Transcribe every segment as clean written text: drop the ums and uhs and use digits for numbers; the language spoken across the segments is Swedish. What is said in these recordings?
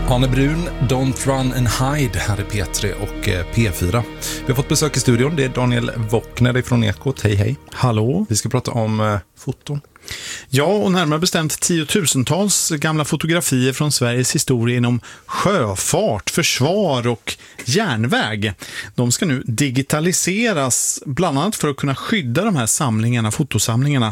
Arne Brun, Don't Run and Hide här i P3 och P4. Vi har fått besök i studion, det är Daniel Wockner från Ekot. Hej hej. Hallå. Vi ska prata om foton. Ja, och närmare bestämt 10-tusentals gamla fotografier från Sveriges historia inom sjöfart, försvar och järnväg. De ska nu digitaliseras, bland annat för att kunna skydda de här samlingarna, fotosamlingarna,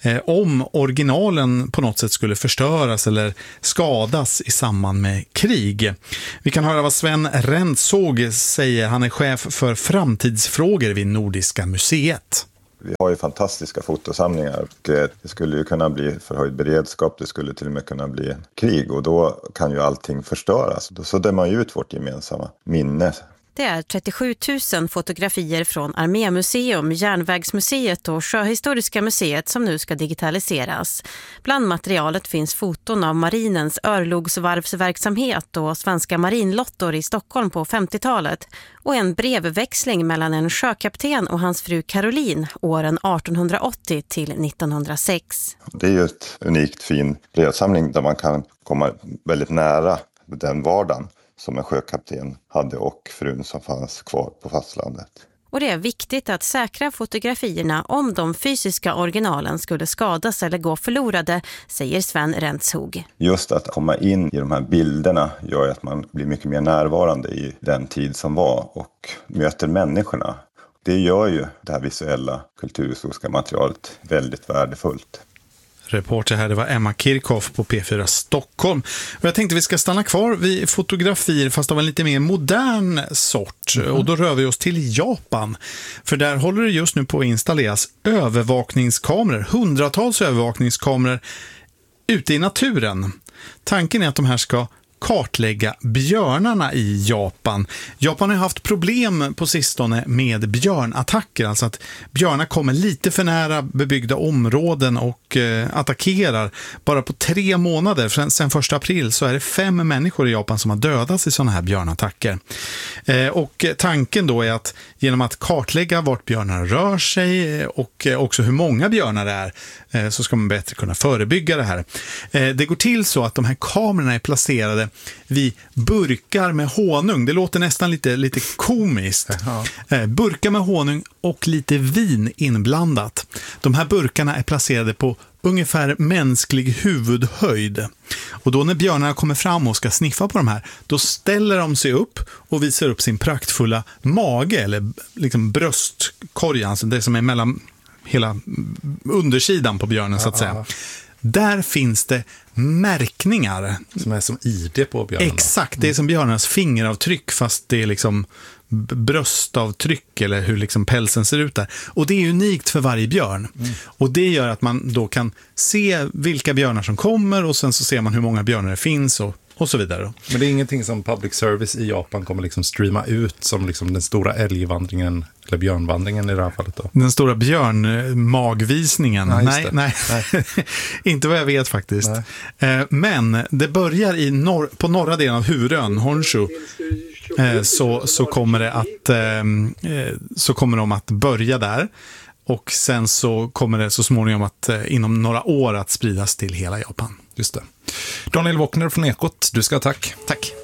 om originalen på något sätt skulle förstöras eller skadas i samband med krig. Vi kan höra vad Sven Rentzhog säger. Han är chef för framtidsfrågor vid Nordiska museet. Vi har ju fantastiska fotosamlingar och det skulle ju kunna bli förhöjd beredskap, det skulle till och med kunna bli krig och då kan ju allting förstöras. Då suddar man ju ut vårt gemensamma minne. Det är 37 000 fotografier från Armémuseum, Järnvägsmuseet och Sjöhistoriska museet som nu ska digitaliseras. Bland materialet finns foton av marinens örlogsvarvsverksamhet och svenska marinlottor i Stockholm på 50-talet och en brevväxling mellan en sjökapten och hans fru Caroline åren 1880 till 1906. Det är ju ett unikt fin brevsamling där man kan komma väldigt nära den vardagen som en sjökapten hade och frun som fanns kvar på fastlandet. Och det är viktigt att säkra fotografierna om de fysiska originalen skulle skadas eller gå förlorade, säger Sven Rentzhog. Just att komma in i de här bilderna gör att man blir mycket mer närvarande i den tid som var och möter människorna. Det gör ju det här visuella kulturhistoriska materialet väldigt värdefullt. Reporter här, det var Emma Kirchhoff på P4 Stockholm. Och jag tänkte vi ska stanna kvar vid fotografier fast av en lite mer modern sort. Och då rör vi oss till Japan. För där håller det just nu på att installeras övervakningskameror. Hundratals övervakningskameror ute i naturen. Tanken är att de här ska kartlägga björnarna i Japan. Japan har haft problem på sistone med björnattacker, alltså att björnar kommer lite för nära bebyggda områden och attackerar. Bara på 3 månader, sen 1 april, så är det 5 människor i Japan som har dödats i sådana här björnattacker. Och tanken då är att genom att kartlägga vart björnar rör sig och också hur många björnar det är, så ska man bättre kunna förebygga det här. Det går till så att de här kamerorna är placerade vid burkar med honung. Det låter nästan lite komiskt. Burkar med honung och lite vin inblandat. De här burkarna är placerade på ungefär mänsklig huvudhöjd. Och då när björnarna kommer fram och ska sniffa på de här, då ställer de sig upp och visar upp sin praktfulla mage eller liksom bröstkorgen, alltså det som är mellan hela undersidan på björnen så att säga. Där finns det märkningar. Som är som ID på björnarna. Exakt, det är som björnarnas fingeravtryck fast det är liksom bröstavtryck eller hur liksom pälsen ser ut där. Och det är unikt för varje björn. Och det gör att man då kan se vilka björnar som kommer och sen så ser man hur många björnar det finns och så vidare. Men det är ingenting som public service i Japan kommer liksom streama ut som liksom den stora älgvandringen eller björnvandringen i det här fallet då? Den stora björnmagvisningen? Nej. Inte vad jag vet faktiskt. Men det börjar på norra delen av Hurön, Honshu. Så kommer de att börja där. Och sen så kommer det så småningom att inom några år att spridas till hela Japan. Just det. Daniel Wockner från Ekot, du ska ha tack. Tack.